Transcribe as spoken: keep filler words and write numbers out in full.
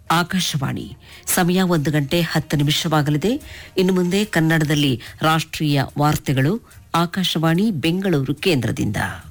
ಆಕಾಶವಾಣಿ ಸಮಯ ಒಂದು ಗಂಟೆ ಹತ್ತು ನಿಮಿಷವಾಗಲಿದೆ. ಇನ್ನು ಮುಂದೆ ಕನ್ನಡದಲ್ಲಿ ರಾಷ್ಟ್ರೀಯ ವಾರ್ತೆಗಳು ಆಕಾಶವಾಣಿ ಬೆಂಗಳೂರು ಕೇಂದ್ರದಿಂದ.